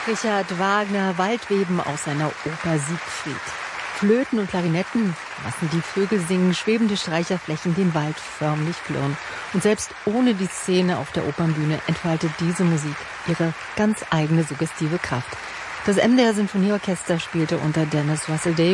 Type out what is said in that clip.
Richard Wagner, Waldweben aus seiner Oper Siegfried. Flöten und Klarinetten lassen die Vögel singen, schwebende Streicherflächen den Wald förmlich klirren. Und selbst ohne die Szene auf der Opernbühne entfaltet diese Musik ihre ganz eigene suggestive Kraft. Das MDR Sinfonieorchester spielte unter Dennis Russell Davies